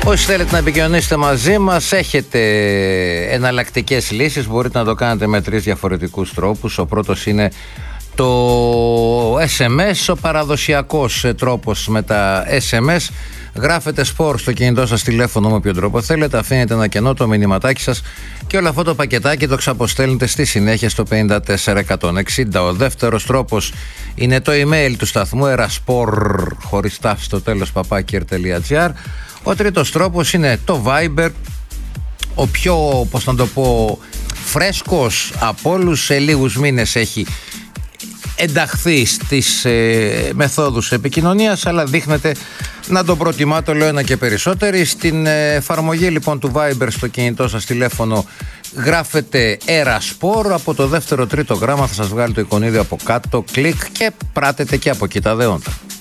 Όσοι θέλετε να επικοινωνήσετε μαζί μας, έχετε εναλλακτικές λύσεις. Μπορείτε να το κάνετε με 3 διαφορετικούς τρόπους. Ο πρώτος είναι το SMS, ο παραδοσιακός τρόπος με τα SMS. Γράφετε σπορ στο κινητό σας τηλέφωνο με όποιον τρόπο θέλετε, αφήνετε ένα κενό, το μηνυματάκι σας και όλο αυτό το πακετάκι το ξαποστέλνετε στη συνέχεια στο 54160. Ο δεύτερος τρόπος είναι το email του σταθμού eraspor στο τέλος @kr.gr. Ο τρίτος τρόπος είναι το Viber, ο πιο, πώς να το πω, φρέσκος από όλους. Σε λίγους μήνες έχει ενταχθεί στις μεθόδους επικοινωνίας, αλλά δείχνετε να τον προτιμάτε όλο ένα και περισσότεροι. Στην εφαρμογή λοιπόν του Viber στο κινητό σας τηλέφωνο γράφετε eraspor, από το δεύτερο τρίτο γράμμα θα σας βγάλει το εικονίδιο από κάτω, κλικ και πράτετε και από εκεί τα δέοντα.